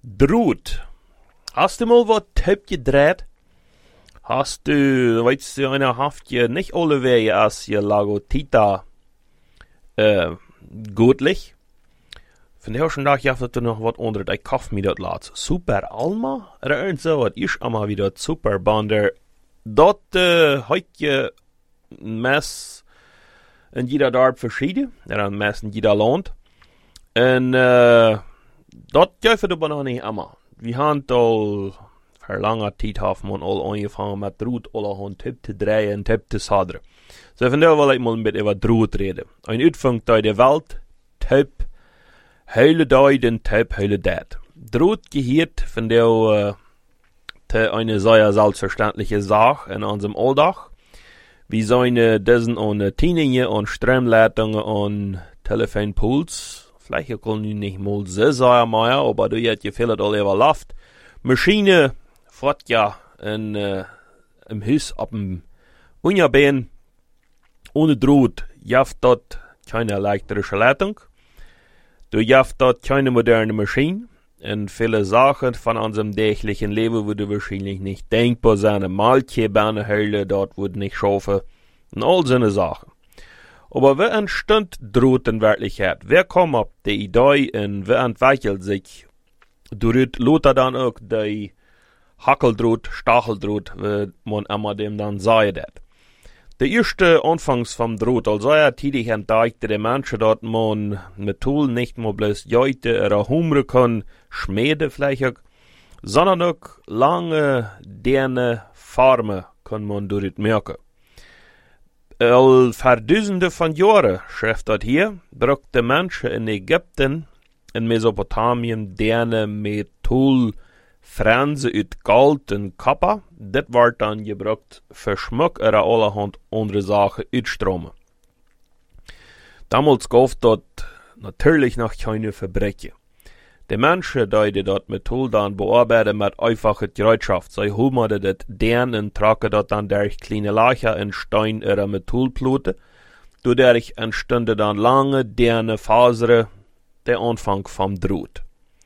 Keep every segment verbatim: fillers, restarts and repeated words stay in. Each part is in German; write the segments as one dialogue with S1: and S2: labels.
S1: Droht. Hast du mal was Typ gedreht? Hast du, weißt du, einer haft je nicht alle Wege als je Lagotita äh, gutlich? Von der schon Tag jafft du noch was unter, ich kauf mir das Latz. Super Alma? Oder irgend so was, ich einmal wieder Super Bander. Dort äh, heute Mess in jeder Dorf verschieden, oder ein Mess in jeder Land. Und äh, dort dürfen aber noch nicht immer. Wir haben all für lange Zeit haben wir all angefangen mit Droht, alle haben Tipp zu drehen und Tipp zu sadern. So von der will ich mal mit über Droht reden. Ein Utfang in der Welt, Tipp, heile da den Tipp, heile dat. Droht gehört von der äh, eine sehr selbstverständliche Sache in unserem Alltag. Wir sollen diesen an Tieningen und Stromleitungen und Telefonpools, vielleicht kann ich nicht mal so sagen, aber du hast ja viel all überlaufen. Maschine fährt ja in, äh, im Haus ab dem Unjabein ohne Droht, jaft dort keine elektrische Leitung. Du jaft dort keine moderne Maschine. Und viele Sachen von unserem täglichen Leben würden wahrscheinlich nicht denkbar sein. Ein Maltje-Bahnhöhle dort würde nicht schaffen. Und all so eine Sachen. Aber wer entstand Droht in Wirklichkeit? Wer kommt auf die Idee und wer entwickelt sich? Durch Lothar dann auch die Hackeldroht, Stacheldroht, wie man immer dem dann sagt. Der erste Anfangs vom Droht, also er tätig entdeckte die Menschen dort man mit Tool nicht nur bloß Jeute oder Humre kann, Schmiede vielleicht auch, sondern auch lange, derne Farmen kann man durch merken. Al Verdutzende von Jahren, schreibt dort hier, brachte Menschen in Ägypten, in Mesopotamien, derne mit Tool, Franse uit Gold und Kappa, das wird dann gebraucht für Schmuck oder allerhand andere Sachen uitstromen. Damals gab dort natürlich noch keine Verbrechen. Die Menschen, die dort mit Tool dann bearbeiten mit einfacher Gerätschaft, sie hummern das dern und tragen dort dann durch kleine Löcher in Stein oder mit Toolplute. Dadurch entstanden dann lange, derne Fasern, der Anfang vom Droht.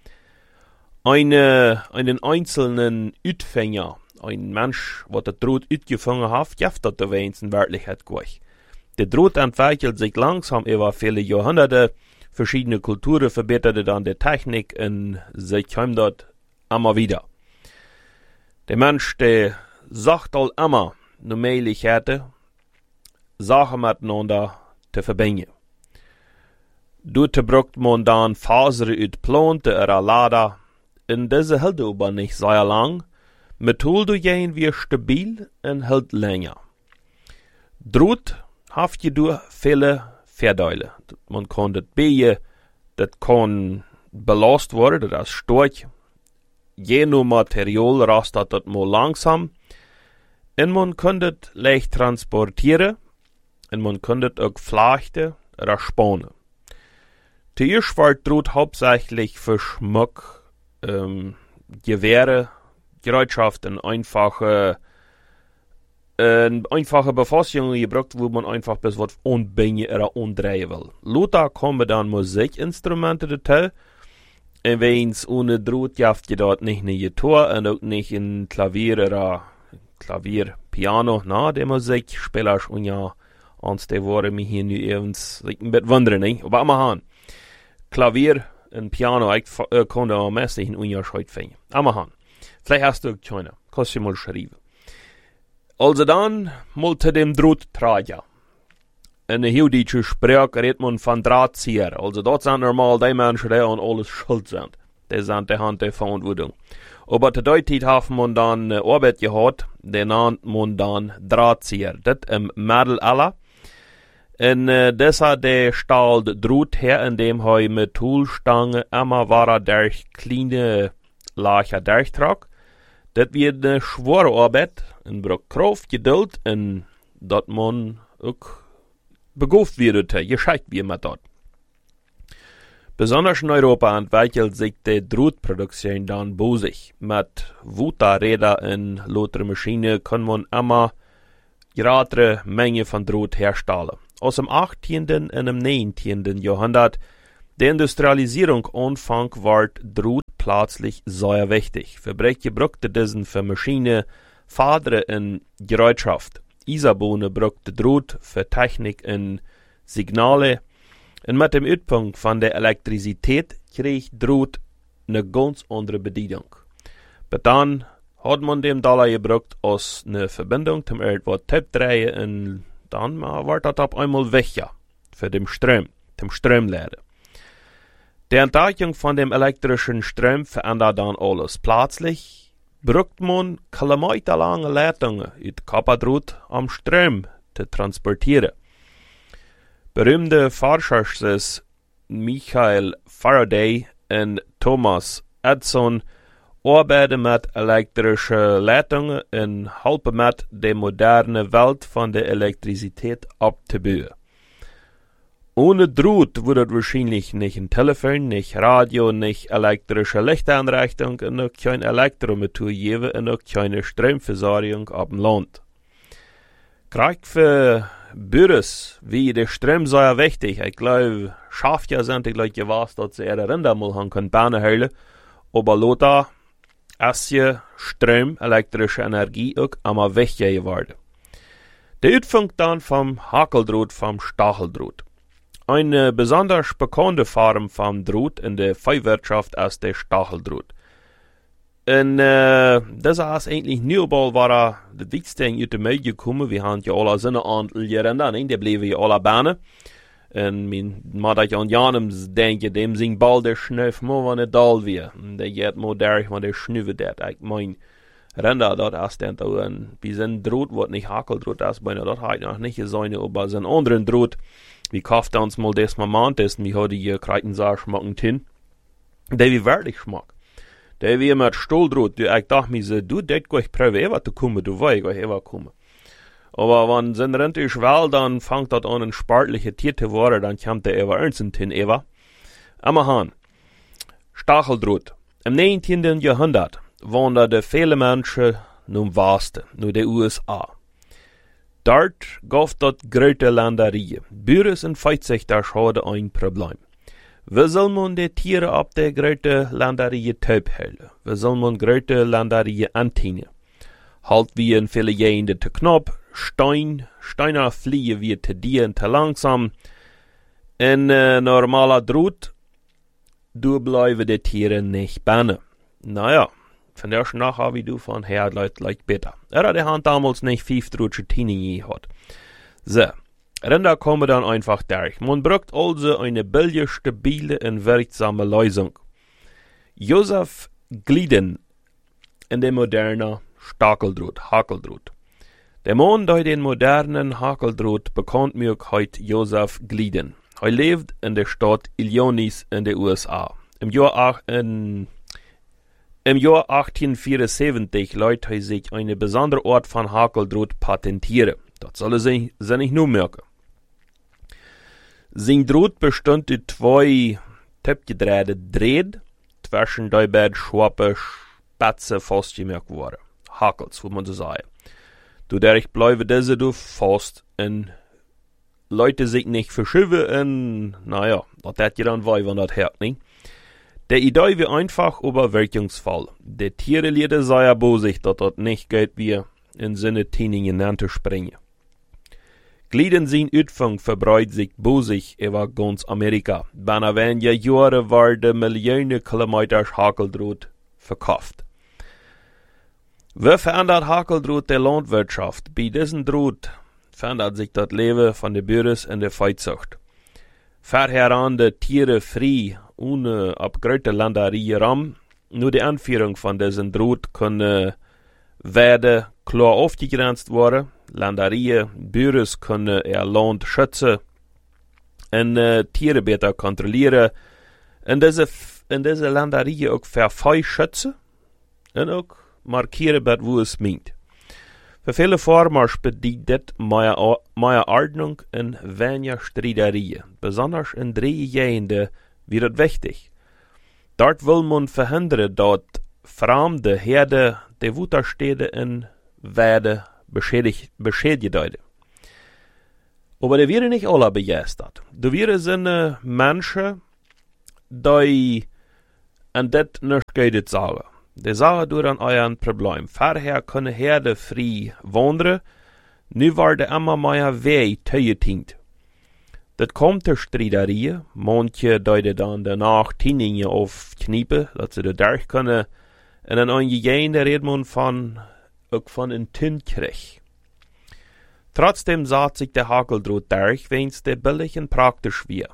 S1: Eine, einen einzelnen Utfänger, ein Mensch, der das Droht utgefangen hat, jaft das der in Wirklichkeit gleich. Der Droht entwickelt sich langsam über viele Jahrhunderte, verschiedene Kulturen verbesserte dann die Technik und sich kommt dort immer wieder. Der Mensch, der sagt all immer, nur Möglichkeiten, Sachen miteinander zu verbinden. Dort braucht man dann Fasern ut Plante oder Lader. In diese hält aber nicht sehr lang. Methode gehen wir stabil und hält länger. Droht haft jedoch viele Vorteile. Man kann das Bier, das kann belastet werden, das Storch. Je nur Material rastet das mal langsam. Und man kann das leicht transportieren. Und man kann das auch flechten oder spannen. Zuerst wird Droht hauptsächlich für Schmuck, ähm, Gewehre, Gerätschaften, einfache, äh, einfache Befassungen gebraucht, wo man einfach bis was unbingen oder undrehen will. Lothar kommen dann Musikinstrumente dazu. Und wenn's ohne Droht jaft je dort nicht eine Gitarre und auch nicht ein Klavier oder Klavier, Piano, na, der Musikspieler schon ja, ans der Worte mich hier nu evens, ich ein bisschen wundern, nicht? Aber immer han. Klavier, ein Piano, ich äh, konnte am meisten in Unterscheid finden. Aber han. Vielleicht hast du auch keine. Kannst du mal schreiben. Also dann, mal zu dem Drahtträger. In der jüdischen Sprache redet man von Drahtzieher. Also dort sind normal die Menschen, die an alles schuld sind. Die sind die Hand der Verantwortung. Aber zu der Zeit haben man dann äh, Arbeit gehabt, die nennt man dann Drahtzieher. Das im Mittelalter. Und äh, das hat der Stahl Droht her, indem er mit Toolstange immer weiter durch kleine Lacher durchtrag. Das wird eine schwere Arbeit, und braucht Kraft, Geduld, und dat man auch begauft wird, gescheit wird mit dort. Besonders in Europa entwickelt sich die Drohtproduktion dann bosig. Mit Wuta-Räder und lauter Maschinen kann man immer größere Menge von Droht herstellen. Aus dem achtzehnten und dem neunzehnten Jahrhundert, der Industrialisierung Anfang, ward Droht plötzlich sehr wichtig. Verbreche brauchte diesen für Maschine, Vater in Gerätschaft. Isabone brauchte Draht für Technik in Signale. Und mit dem Utpunkt von der Elektrizität krieg Draht eine ganz andere Bedienung. Aber dann hat man dem Dollar gebraucht als eine Verbindung zum irgendwo Tipp drehen und dann war das auf einmal weg, ja, für den Strom, zum Stromladen. Die Entdeckung von dem elektrischen Strom verändert dann alles. Plötzlich braucht man kilometerlange Leitungen mit Kopperdraht am Strom zu transportieren. Berühmte Forscher sind Michael Faraday und Thomas Edison arbeiten mit elektrischen Leitungen und helfen mit, die moderne Welt von der Elektrizität abzubauen. Ohne Draht würde es wahrscheinlich nicht ein Telefon, nicht Radio, nicht elektrische Lichteinrichtung und auch kein Elektromotor geben und auch keine Stromversorgung auf dem Land. Gerade für Büros wie der Strom sehr wichtig. Ich glaube, Schafja sind ich Leute was, dass sie ihre Rinder mal haben können, Bahnen hören, aber Lothar ist ja Strom, elektrische Energie auch immer wichtiger geworden. Der Utfang dann vom Hakeldraht, vom Stacheldraht. Eine besonders bekannte Form von Draht in der Viehwirtschaft ist der Stacheldraht. Und äh, das ist eigentlich nürbal, war er das wichtigste in die Medien gekommen. Wir haben ja alle so eine Anteil Rinder, ne? Die blieben ja alle Bahnen. Und mein Mutter und Janem denken, dem sind bald der Schnüff, mo wann er dal wir. Und der geht mo derich, wann der Schnüffe dat. Ich mein, Rinder, dort ist dann auch ein, wie sind Draht, wird nicht Hakeldraht, das bei dort halt noch nicht so eine, aber so einen anderen Draht. Wir kauften uns mal das Moment, das wir heute hier Kreitensaar schmecken tin. Der wie wirklich schmeckt. Der wie mit Stoldraht, ich dachte mir so, du, das kann ich probieren zu kommen, du weißt, ich kann kommen. Aber wenn sind rentisch well, dann fängt das an, ein sportliche Tier zu werden, dann kommt der Ewa ernst hin, Ewa. Aber han, Stacheldraht. Im neunzehnten Jahrhundert waren da die viele Menschen nun Westen, nur der U S A. Dort gab es große Ländereien. Bürger und Feizüchter hadden ein Problem. Wie soll man die Tiere ab der großen Ländereien taub halten? Wie soll man große Ländereien antienen? Halt wie in viele Gegenden zu knapp, Stein, Steiner fliehen wie zu dicht und zu langsam. In äh, normaler Draht, du bleiben die Tiere nicht bannen. Naja, von der nachher wie du von her leut leut besser. Er hat die Hand damals nicht fünf Drutsche Tienen gehabt. So, Rinder kommen dann einfach durch. Man braucht also eine billige, stabile und wirksame Lösung. Joseph Glieden in der modernen Stacheldraht, Hakeldraht. Der Mann, der den modernen Hakeldraht bekannt macht, heißt Joseph Glieden. Er lebt in der Stadt Illinois in den U S A. Im Jahr, in, im Jahr achtzehnhundertvierundsiebzig lässt er sich eine besondere Art von Hakeldraht patentieren. Das soll er sich nicht nur merken. Sein Draht bestand aus zwei tippgedrehte Drähte, zwischen die beiden scharfe Spitze festgemerkt wurden. Hakels, würde man so sagen. Dadurch bleiben diese du fast und Leute sich nicht verschieben und, naja, das hat ja dann wei, wenn das hört, nicht? Der Idee war einfach, aber wirkungsvoll. Die Tiere lehrten sehr bosig, dass das nicht geht, wie in seine Tieningen nannte springen. Glieden sein Utfang verbreitet sich bosig über ganz Amerika. Binnen weniger Jahre werden Millionen Kilometer Hakeldraht verkauft. Wie verändert Hakeldraht der Landwirtschaft? Bei diesem Draht verändert sich das Leben von den Bürgern in der Viehzucht. Vorher an die Tiere frei, ohne ab große Ländereien ram. Nur die Anführung von diesem Draht können werden klar aufgegrenzt werden. Ländereien, Bürger können ihr Land schützen und äh, Tiere besser kontrollieren. Und diese, in diese Ländereien auch für Vieh schützen und auch markieren, wo es meint. Für viele Farmer bedeutet mehr Ordnung und weniger Streitereien. Besonders in drei Gegenden wird es wichtig. Dort will man verhindern, dass fremde Herde die Wutterstädte in Weide beschädigt, beschädigt werden. Aber die werden nicht alle begeistert. Da werden sind Menschen, die En dit nicht geht sagen. De Sache door an euren Problem. Vorher kunnen Herde frei wanderen, nu worden immer mehr weh tegetient. Dat komt ter striderieën, manche duiden dan danach tieningen of kniepen, dat ze de derg kunnen, en dan een gegeven redt man van, ook van een tunkrig. Trotzdem sagt sich der Hakeldroht derg, wenn's de billig en praktisch wie.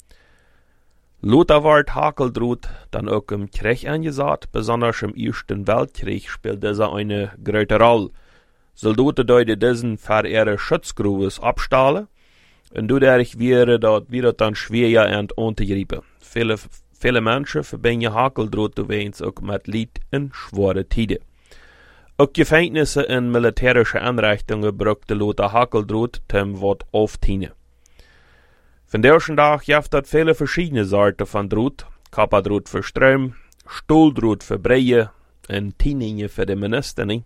S1: Lothar ward Hakeldroht dann auch im Krieg angesagt, besonders im Ersten Weltkrieg spielt dieser eine große Rolle. Soldaten deuten diesen für ihre Schutzgruben abstahlen, und dadurch wäre dort wieder dann schwer an untergrieben. Viele, viele Menschen verbinden Hakeldroht wenigstens auch mit Leid in schwere Tiden. Auch Gefängnisse in militärische Einrichtungen brauchte Lothar Hakeldroht zum Wort auftienen. Von der ersten Tag gibt es viele verschiedene Sorten von Droht. Kapperdroht für Strom, Stooldroht für Breie und Tieningen für die Minister.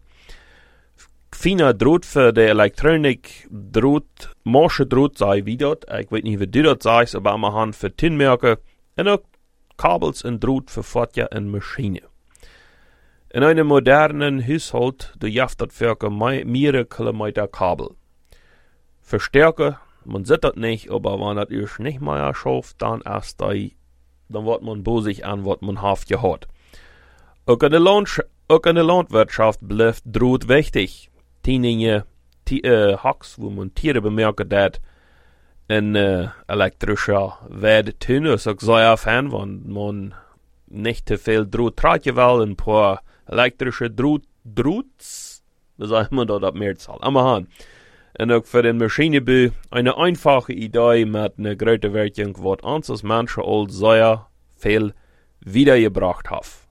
S1: Fina Droht für die Elektronik, Droht, Morsche Droht sei wie dort. Ich weiß nicht, wie du das sagst, aber am Hand für Tinmerke und auch Kabels und Droht für Fotja und Maschinen. In einem modernen Haushalt, du gibt es für mehrere Kilometer Kabel. Verstärker, man sieht das nicht, aber wenn das erst nicht mehr schafft, dann erst da, dann wird man bosig an, was man haft gehört. Auch in der, Land, auch in der Landwirtschaft bleibt Droht wichtig. Tieninge, äh, Hacks, wo man Tiere bemerkt hat, in äh, elektrischer Welt tun, ist auch sehr fan, wenn man nicht zu viel Droht tragen will, ein paar elektrische Droht, Drohts, wie sagt man da, das Mehrzahl, am Hand. Und auch für den Maschinenbau eine einfache Idee mit einer großen Wirkung, was uns als Menschen all sehr viel wiedergebracht hat.